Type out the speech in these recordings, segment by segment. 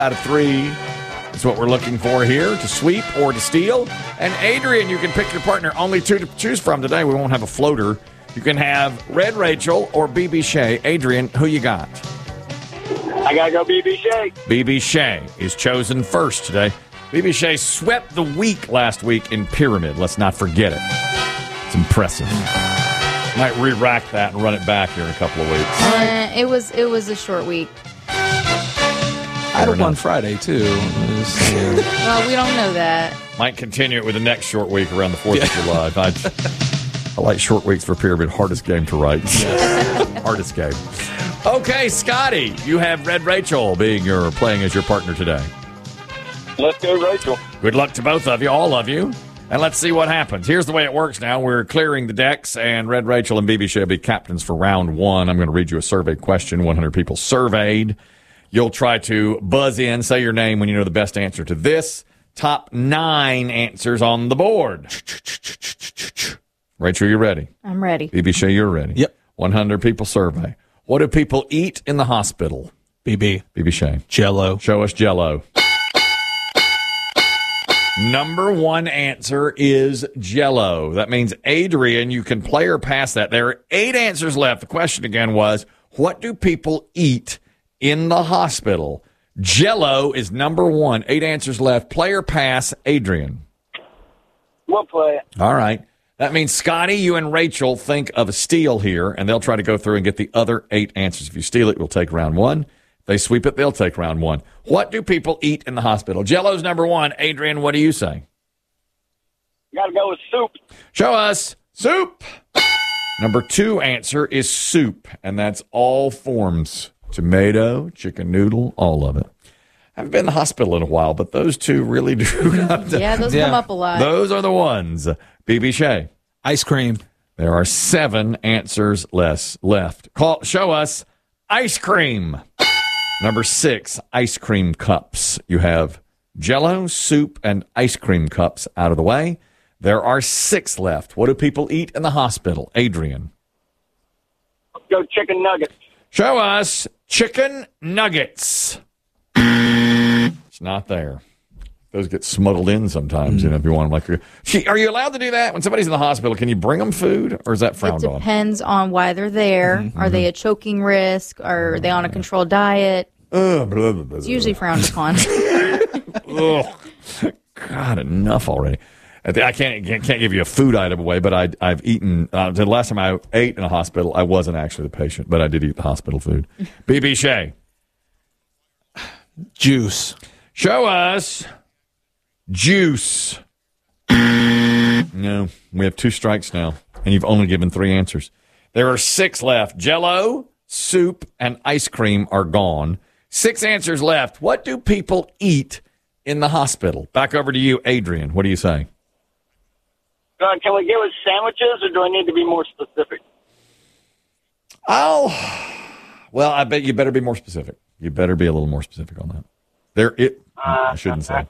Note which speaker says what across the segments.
Speaker 1: out of 3 is what we're looking for here, to sweep or to steal. And Adrian, you can pick your partner. Only 2 to choose from today. We won't have a floater. You can have Red Rachel or BB Shea. Adrian, who you got?
Speaker 2: I got to go BB Shea.
Speaker 1: BB Shea is chosen first today. BB Shea swept the week last week in Pyramid. Let's not forget it. It's impressive. Might re-rack that and run it back here in a couple of weeks.
Speaker 3: It was a short week.
Speaker 4: I had one Friday, too.
Speaker 3: Well, we don't know that.
Speaker 1: Might continue it with the next short week around the 4th of July. I like short weeks for Pyramid. Hardest game to write. Hardest game. Okay, Scotty, you have Red Rachel playing as your partner today.
Speaker 2: Let's go, Rachel.
Speaker 1: Good luck to both of you, all of you. And let's see what happens. Here's the way it works now. We're clearing the decks, and Red Rachel and BB Shea will be captains for round 1. I'm going to read you a survey question. 100 people surveyed. You'll try to buzz in, say your name when you know the best answer to this. Top 9 answers on the board. Rachel, you ready?
Speaker 3: I'm ready.
Speaker 1: BB Shea, you're ready?
Speaker 4: Yep.
Speaker 1: 100 people survey. What do people eat in the hospital?
Speaker 4: BB
Speaker 1: Shea.
Speaker 4: Jell-O.
Speaker 1: Show us Jell-O. Number 1 answer is Jell-O. That means, Adrian, you can play or pass that. There are 8 answers left. The question again was, what do people eat in the hospital? Jell-O is number 1. 8 answers left. Play or pass, Adrian.
Speaker 2: We'll play it.
Speaker 1: All right. That means, Scotty, you and Rachel think of a steal here, and they'll try to go through and get the other 8 answers. If you steal it, we'll take round 1. If they sweep it, they'll take round 1. What do people eat in the hospital? Jell-O's number 1. Adrian, what do you say?
Speaker 2: Got to go with soup.
Speaker 1: Show us soup. Number 2 answer is soup, and that's all forms. Tomato, chicken noodle, all of it. I haven't been in the hospital in a while, but those 2 really do come to,
Speaker 3: Yeah, those come up a lot.
Speaker 1: Those are the ones. BB Shea.
Speaker 4: Ice cream.
Speaker 1: There are 7 answers left. Show us ice cream. Number 6, ice cream cups. You have Jell-O, soup, and ice cream cups out of the way. There are 6 left. What do people eat in the hospital? Adrian.
Speaker 2: Let's go chicken nuggets.
Speaker 1: Show us chicken nuggets. It's not there. Those get smuggled in sometimes, if you want them. Are you allowed to do that? When somebody's in the hospital, can you bring them food, or is that frowned on?
Speaker 3: It depends on why they're there. Are they at choking risk? Are they on a controlled diet? It's usually frowned upon.
Speaker 1: God, enough already. I can't give you a food item away, but I've eaten. The last time I ate in a hospital, I wasn't actually the patient, but I did eat the hospital food. BB Shea.
Speaker 4: Juice.
Speaker 1: Show us juice. No, we have 2 strikes now, and you've only given 3 answers. There are 6 left. Jell-O, soup, and ice cream are gone. 6 answers left. What do people eat in the hospital? Back over to you, Adrian. What do you say?
Speaker 2: Can we go with sandwiches, or do I need to be more specific?
Speaker 1: Well, I bet you better be more specific. You better be a little more specific on that. I shouldn't say.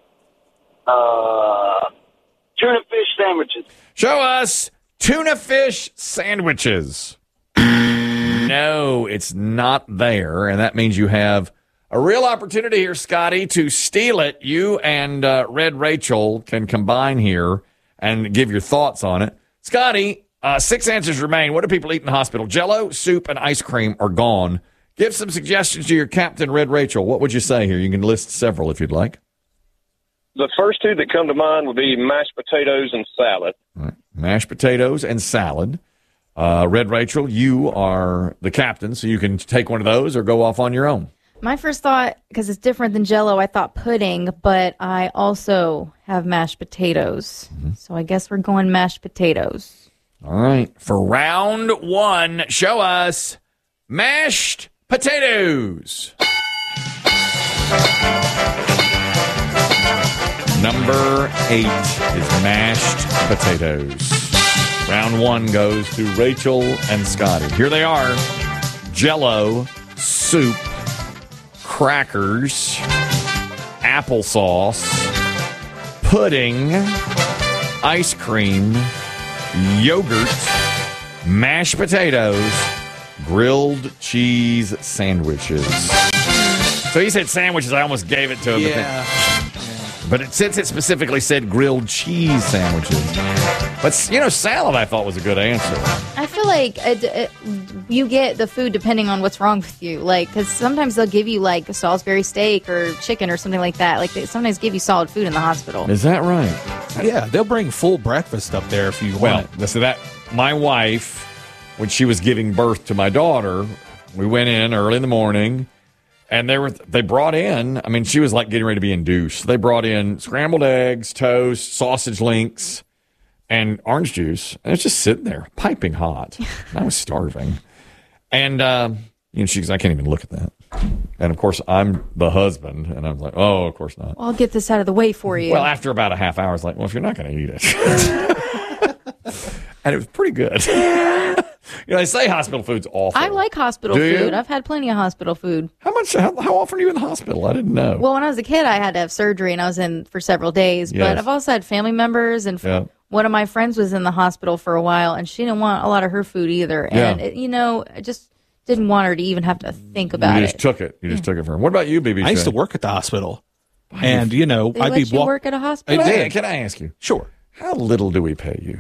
Speaker 2: Tuna fish sandwiches.
Speaker 1: Show us tuna fish sandwiches. No, it's not there, and that means you have a real opportunity here, Scotty, to steal it. You and Red Rachel can combine here and give your thoughts on it. Scotty, 6 answers remain. What do people eat in the hospital? Jell-O, soup, and ice cream are gone. Give some suggestions to your captain, Red Rachel. What would you say here? You can list several if you'd like.
Speaker 5: The first 2 that come to mind would be mashed potatoes and salad.
Speaker 1: All right. Mashed potatoes and salad. Red Rachel, you are the captain, so you can take one of those or go off on your own.
Speaker 3: My first thought, because it's different than Jell-O, I thought pudding, but I also have mashed potatoes. So I guess we're going mashed potatoes.
Speaker 1: All right. For round 1, show us mashed potatoes. Number 8 is mashed potatoes. Round 1 goes to Rachel and Scotty. Here they are. Jell-O, soup, crackers, applesauce, pudding, ice cream, yogurt, mashed potatoes, grilled cheese sandwiches. So he said sandwiches. I almost gave it to him.
Speaker 4: Yeah.
Speaker 1: But since it specifically said grilled cheese sandwiches. But, salad I thought was a good answer.
Speaker 3: I feel like you get the food depending on what's wrong with you. Like, because sometimes they'll give you, like, a Salisbury steak or chicken or something like that. Like, they sometimes give you solid food in the hospital.
Speaker 1: Is that right?
Speaker 4: Yeah, they'll bring full breakfast up there if you want it.
Speaker 1: So my wife, when she was giving birth to my daughter, we went in early in the morning. And they brought in, she was like getting ready to be induced. They brought in scrambled eggs, toast, sausage links, and orange juice. And it's just sitting there, piping hot. I was starving. And, she goes, I can't even look at that. And, of course, I'm the husband. And I was like, oh, of course not.
Speaker 3: I'll get this out of the way for you.
Speaker 1: Well, after about a half hour, I was like, well, if you're not going to eat it. And it was pretty good. They say hospital food's awful.
Speaker 3: I like hospital food. I've had plenty of hospital food.
Speaker 1: How often are you in the hospital? I didn't know.
Speaker 3: Well, when I was a kid, I had to have surgery, and I was in for several days.
Speaker 1: Yes.
Speaker 3: But I've also had family members, and one of my friends was in the hospital for a while, and she didn't want a lot of her food either. And, I just didn't want her to even have to think about it.
Speaker 1: You just took it. You just took it from her. What about you, BB?
Speaker 4: I used to work at the hospital. And,
Speaker 3: They
Speaker 4: I'd
Speaker 3: let you work at a hospital?
Speaker 1: Can I ask you?
Speaker 4: Sure.
Speaker 1: How little do we pay you?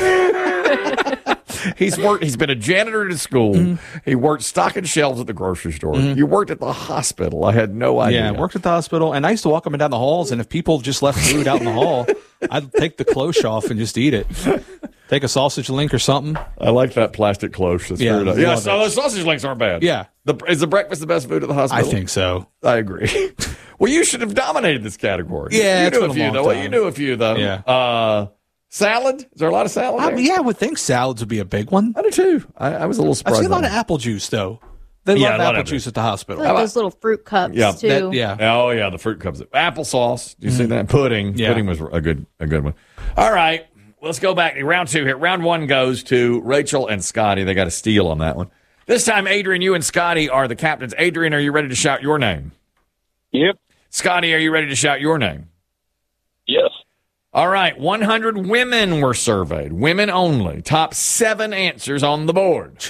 Speaker 1: He's been a janitor at a school. Mm-hmm. He worked stocking shelves at the grocery store. Mm-hmm. You worked at the hospital. I had no idea.
Speaker 4: Yeah, I worked at the hospital, and I used to walk up and down the halls, and if people just left food out in the hall, I'd take the cloche off and just eat it. Take a sausage link or something.
Speaker 1: I like that plastic cloche. That's so those sausage links aren't bad.
Speaker 4: Yeah.
Speaker 1: Is the breakfast the best food at the hospital?
Speaker 4: I think so.
Speaker 1: I agree. Well, you should have dominated this category.
Speaker 4: Yeah,
Speaker 1: you knew a few, though. Well, you knew a few, though.
Speaker 4: Yeah.
Speaker 1: Salad? Is there a lot of salad there?
Speaker 4: Yeah, I would think salads would be a big one.
Speaker 1: I do, too. I was a little surprised.
Speaker 4: I see a lot of apple juice, though. They love apple juice at the hospital.
Speaker 3: Like those little fruit cups, too.
Speaker 1: Oh, yeah, the fruit cups. Applesauce. Do you see that? Pudding. Yeah. Pudding was a good one. All right. Let's go back to round two here. Round one goes to Rachel and Scotty. They got a steal on that one. This time, Adrian, you and Scotty are the captains. Adrian, are you ready to shout your name?
Speaker 5: Yep.
Speaker 1: Scotty, are you ready to shout your name?
Speaker 5: Yes.
Speaker 1: All right. 100 women were surveyed. Women only. Top 7 answers on the board.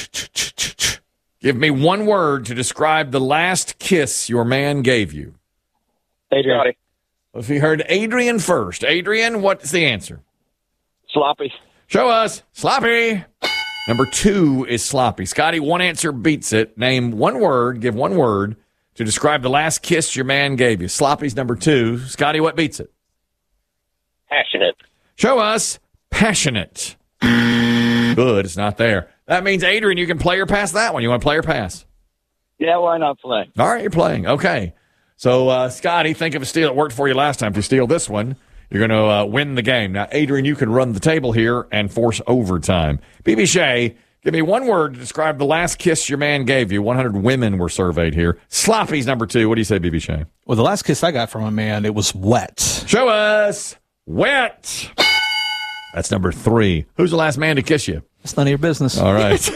Speaker 1: Give me one word to describe the last kiss your man gave you.
Speaker 5: Adrian. Scotty.
Speaker 1: If you heard Adrian first. Adrian, what's the answer?
Speaker 5: Sloppy.
Speaker 1: Show us. Sloppy. Number 2 is sloppy. Scotty, one answer beats it. Name one word. Give one word to describe the last kiss your man gave you. Sloppy's number 2. Scotty, what beats it?
Speaker 5: Passionate.
Speaker 1: Show us. Passionate. Good. It's not there. That means, Adrian, you can play or pass that one. You want to play or pass?
Speaker 5: Yeah, why not play?
Speaker 1: All right, you're playing. Okay. So, Scotty, think of a steal that worked for you last time. If you steal this one, you're going to win the game. Now, Adrian, you can run the table here and force overtime. BB Shea, give me one word to describe the last kiss your man gave you. 100 women were surveyed here. Sloppy's number 2. What do you say, BB Shea?
Speaker 4: Well, the last kiss I got from a man, it was wet.
Speaker 1: Show us. Wet. That's number 3. Who's the last man to kiss you?
Speaker 4: It's none of your business.
Speaker 1: All right.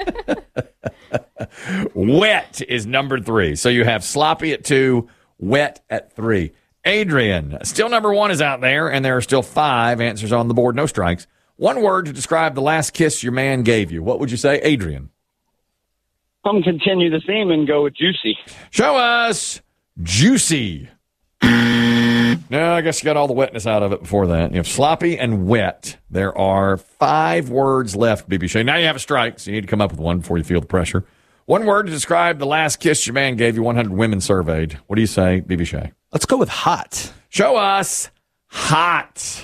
Speaker 1: Wet is number 3. So you have sloppy at 2, wet at 3. Adrian, still number 1 is out there, and there are still 5 answers on the board, no strikes. One word to describe the last kiss your man gave you. What would you say, Adrian?
Speaker 5: I'm going to continue the theme and go with juicy.
Speaker 1: Show us. Juicy. No, I guess you got all the wetness out of it before that. You have sloppy and wet. There are 5 words left, BB Shea. Now you have a strike, so you need to come up with one before you feel the pressure. One word to describe the last kiss your man gave you. 100 women surveyed. What do you say, BB Shea?
Speaker 4: Let's go with hot.
Speaker 1: Show us. Hot.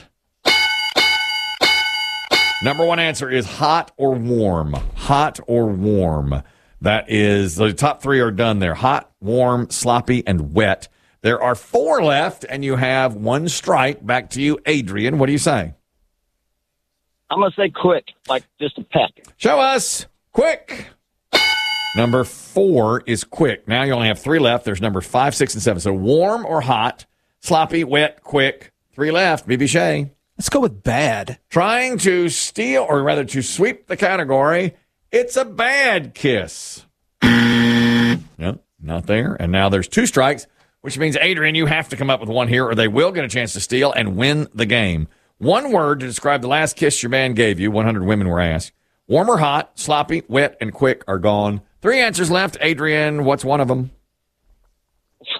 Speaker 1: Number 1 answer is hot or warm. Hot or warm. That is, the top 3 are done there. Hot, warm, sloppy, and wet. There are 4 left, and you have 1 strike. Back to you, Adrian. What do you say?
Speaker 5: I'm going to say quick, like just a peck.
Speaker 1: Show us. Quick. Number 4 is quick. Now you only have 3 left. There's number 5, 6, and 7. So warm or hot, sloppy, wet, quick. 3 left. BB Shea.
Speaker 4: Let's go with bad.
Speaker 1: Trying to steal, or rather to sweep the category, it's a bad kiss. No, not there. And now there's 2 strikes, which means, Adrian, you have to come up with one here, or they will get a chance to steal and win the game. One word to describe the last kiss your man gave you. 100 women were asked. Warm or hot, sloppy, wet, and quick are gone. 3 answers left. Adrian, what's one of them?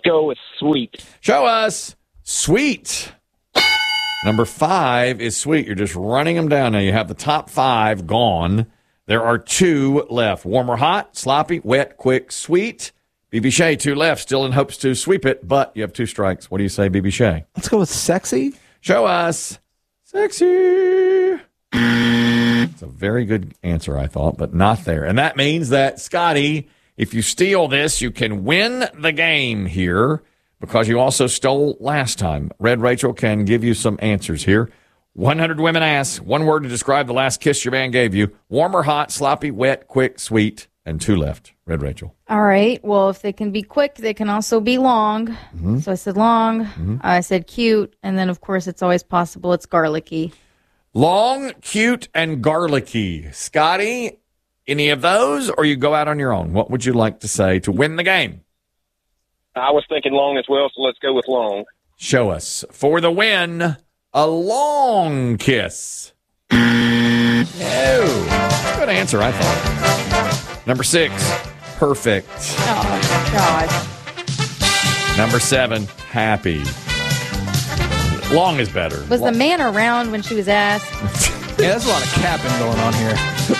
Speaker 5: go with sweet.
Speaker 1: Show us sweet. Number 5 is sweet. You're just running them down now. You have the top 5 gone. There are 2 left. Warm or hot, sloppy, wet, quick, sweet. BB Shea, 2 left. Still in hopes to sweep it, but you have 2 strikes. What do you say, BB Shea?
Speaker 4: Let's go with sexy.
Speaker 1: Show us sexy. It's a very good answer, I thought, but not there. And that means that, Scotty, if you steal this, you can win the game here because you also stole last time. Red Rachel can give you some answers here. 100 women ask, 1 word to describe the last kiss your man gave you. Warm or hot, sloppy, wet, quick, sweet, and 2 left. Red Rachel.
Speaker 3: All right. Well, if they can be quick, they can also be long.
Speaker 1: Mm-hmm.
Speaker 3: So I said long. I said cute. And then, of course, it's always possible it's garlicky.
Speaker 1: Long, cute, and garlicky. Scotty, any of those, or you go out on your own? What would you like to say to win the game?
Speaker 5: I was thinking long as well, so let's go with long.
Speaker 1: Show us. For the win, a long kiss. No. Good answer, I thought. Number 6, perfect.
Speaker 3: Oh, God.
Speaker 1: Number 7, happy. Long is better.
Speaker 3: Was the man around when she was asked?
Speaker 4: Yeah, there's a lot of capping going on here.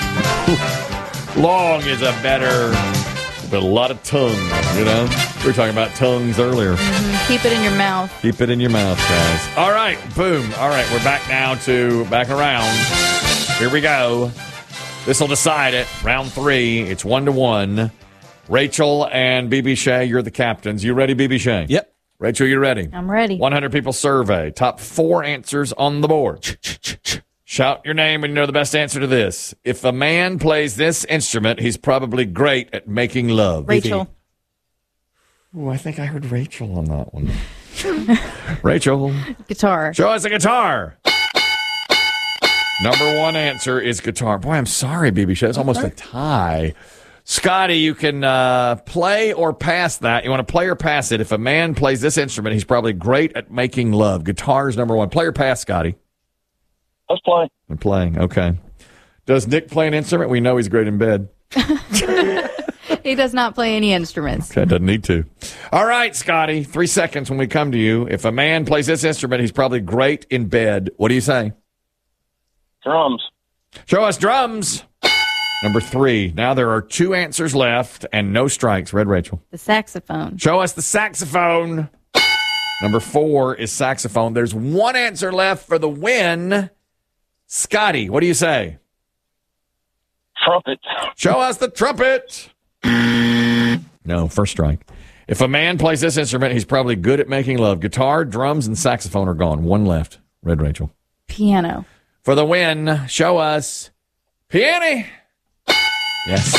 Speaker 1: Long is a better, but a lot of tongue, you know? We were talking about tongues earlier.
Speaker 3: Keep it in your mouth.
Speaker 1: Keep it in your mouth, guys. All right, boom. All right, we're back now to back around. Here we go. This will decide it. Round 3. It's 1-1. Rachel and BB Shea, you're the captains. You ready, BB Shea?
Speaker 4: Yep.
Speaker 1: Rachel, you ready?
Speaker 3: I'm ready.
Speaker 1: 100 people survey. Top 4 answers on the board. Shout your name when you know the best answer to this. If a man plays this instrument, he's probably great at making love.
Speaker 3: Rachel.
Speaker 1: Ooh, I think I heard Rachel on that one. Rachel.
Speaker 3: Guitar.
Speaker 1: Show us a guitar. Number 1 answer is guitar. Boy, I'm sorry, BB Shea. It's almost a tie. Scotty, you can play or pass that. You want to play or pass it. If a man plays this instrument, he's probably great at making love. Guitar is number 1. Play or pass, Scotty?
Speaker 5: Let's play.
Speaker 1: I'm playing. Okay. Does Nick play an instrument? We know he's great in bed.
Speaker 3: He does not play any instruments.
Speaker 1: Okay, doesn't need to. All right, Scotty, 3 seconds when we come to you. If a man plays this instrument, he's probably great in bed. What do you say?
Speaker 5: Drums.
Speaker 1: Show us drums. Number 3. Now there are 2 answers left and no strikes. Red Rachel.
Speaker 3: The saxophone.
Speaker 1: Show us the saxophone. Number 4 is saxophone. There's 1 answer left for the win. Scotty, what do you say?
Speaker 5: Trumpet.
Speaker 1: Show us the trumpet. No, first strike. If a man plays this instrument, he's probably good at making love. Guitar, drums, and saxophone are gone. 1 left. Red Rachel.
Speaker 3: Piano.
Speaker 1: For the win, show us piano. Yes.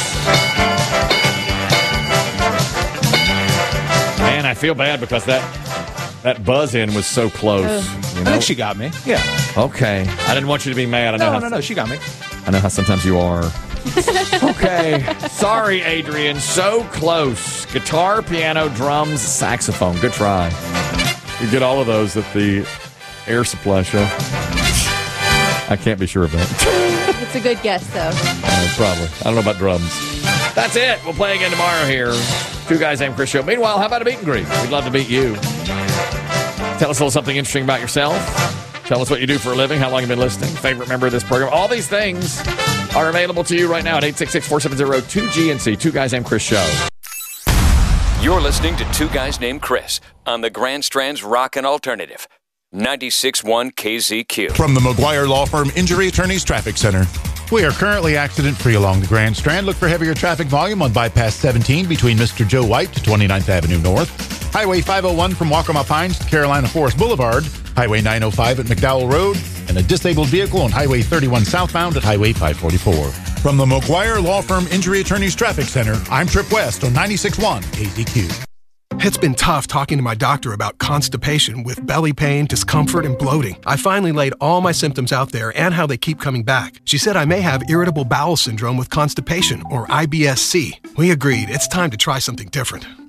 Speaker 1: Man, I feel bad because that buzz in was so close. You
Speaker 4: I
Speaker 1: know?
Speaker 4: think she got me. Yeah.
Speaker 1: Okay. I didn't want you to be mad. I know
Speaker 4: No, she got me.
Speaker 1: I know how sometimes you are. Okay. Sorry, Adrian. So close. Guitar, piano, drums, saxophone. Good try. You get all of those at the air supply show. I can't be sure of that.
Speaker 3: It's a good guess, though.
Speaker 1: Probably. I don't know about drums. That's it. We'll play again tomorrow here. 2 Guys Named Chris show. Meanwhile, how about a meet and greet? We'd love to meet you. Tell us a little something interesting about yourself. Tell us what you do for a living, how long you've been listening, favorite member of this program. All these things are available to you right now at 866-470-2GNC. 2 Guys Named Chris show.
Speaker 6: You're listening to 2 Guys Named Chris on the Grand Strand's Rockin' Alternative. 96.1 KZQ.
Speaker 7: From the McGuire Law Firm Injury Attorneys Traffic Center. We are currently accident-free along the Grand Strand. Look for heavier traffic volume on Bypass 17 between Mr. Joe White to 29th Avenue North. Highway 501 from Waccamaw Pines to Carolina Forest Boulevard. Highway 905 at McDowell Road. And a disabled vehicle on Highway 31 southbound at Highway 544. From the McGuire Law Firm Injury Attorneys Traffic Center, I'm Trip West on 96.1 KZQ.
Speaker 8: It's been tough talking to my doctor about constipation with belly pain, discomfort, and bloating. I finally laid all my symptoms out there and how they keep coming back. She said I may have irritable bowel syndrome with constipation, or IBS-C. We agreed it's time to try something different.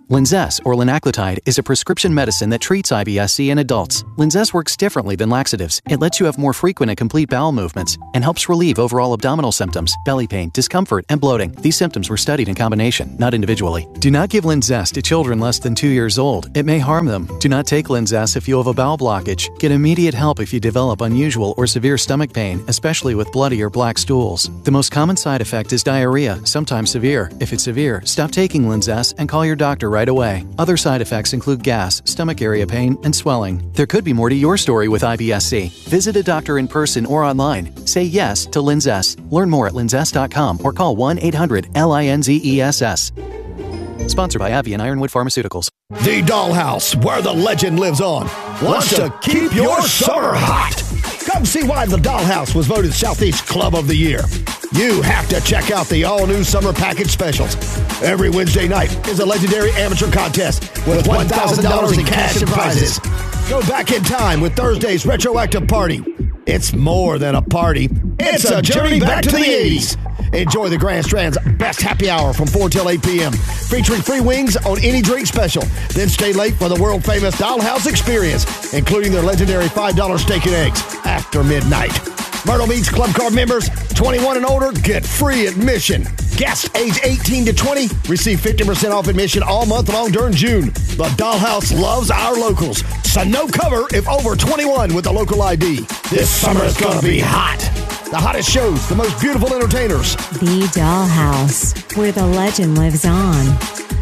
Speaker 9: Linzess, or linaclotide, is a prescription medicine that treats IBS-C in adults. Linzess works differently than laxatives. It lets you have more frequent and complete bowel movements and helps relieve overall abdominal symptoms, belly pain, discomfort, and bloating. These symptoms were studied in combination, not individually. Do not give Linzess to children less than 2 years old. It may harm them. Do not take Linzess if you have a bowel blockage. Get immediate help if you develop unusual or severe stomach pain, especially with bloody or black stools. The most common side effect is diarrhea, sometimes severe. If it's severe, stop taking Linzess and call your doctor right away. Other side effects include gas, stomach area pain, and swelling. There could be more to your story with IBS-C. Visit a doctor in person or online. Say yes to Linzess. Learn more at linzess.com or call 1-800-LINZESS. Sponsored by Avian Ironwood Pharmaceuticals.
Speaker 10: The Dollhouse, where the legend lives on, wants to keep your summer hot. Come see why the Dollhouse was voted Southeast Club of the Year. You have to check out the all-new summer package specials. Every Wednesday night is a legendary amateur contest with $1,000 in cash and prizes. Go back in time with Thursday's retroactive party. It's more than a party. It's a journey back to the 80s. Enjoy the Grand Strand's best happy hour from 4 till 8 p.m., featuring free wings on any drink special. Then stay late for the world-famous Dollhouse experience, including their legendary $5 steak and eggs after midnight. Myrtle Beach Club Card members, 21 and older, get free admission. Guests age 18 to 20 receive 50% off admission all month long during June. The Dollhouse loves our locals, so no cover if over 21 with a local ID. This summer is going to be hot. The hottest shows, the most beautiful entertainers.
Speaker 11: The Dollhouse, where the legend lives on.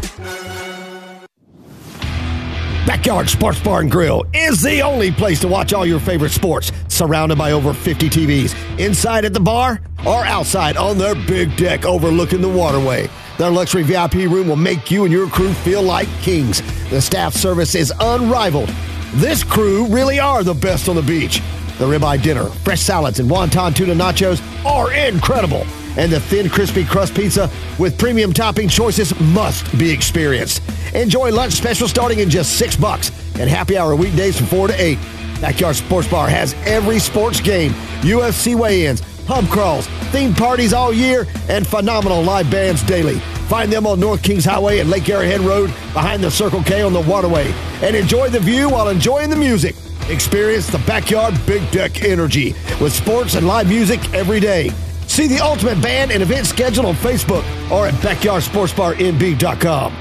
Speaker 10: Backyard Sports Bar and Grill is the only place to watch all your favorite sports, surrounded by over 50 TVs, inside at the bar or outside on their big deck overlooking the waterway. Their luxury VIP room will make you and your crew feel like kings. The staff service is unrivaled. This crew really are the best on the beach. The ribeye dinner, fresh salads, and wonton tuna nachos are incredible. And the thin, crispy crust pizza with premium topping choices must be experienced. Enjoy lunch special starting in just $6 and happy hour weekdays from 4 to 8. Backyard Sports Bar has every sports game, UFC weigh-ins, pub crawls, themed parties all year, and phenomenal live bands daily. Find them on North Kings Highway and Lake Arrowhead Road behind the Circle K on the waterway. And enjoy the view while enjoying the music. Experience the Backyard Big Deck energy with sports and live music every day. See the ultimate band and event schedule on Facebook or at BackyardSportsBarNB.com.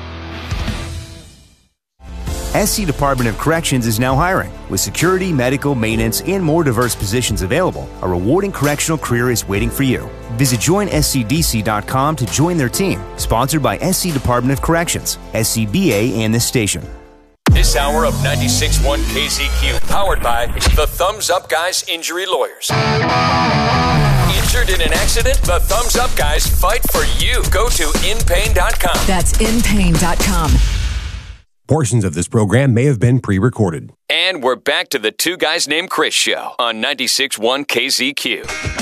Speaker 12: SC Department of Corrections is now hiring. With security, medical, maintenance, and more diverse positions available, a rewarding correctional career is waiting for you. Visit joinscdc.com to join their team. Sponsored by SC Department of Corrections, SCBA, and this station.
Speaker 6: This hour of 96.1 KZQ, powered by the Thumbs Up Guys Injury Lawyers. Injured in an accident? The Thumbs Up Guys fight for you. Go to inpain.com.
Speaker 13: That's inpain.com.
Speaker 14: Portions of this program may have been pre-recorded.
Speaker 6: And we're back to the Two Guys Named Chris show on 96.1 KZQ.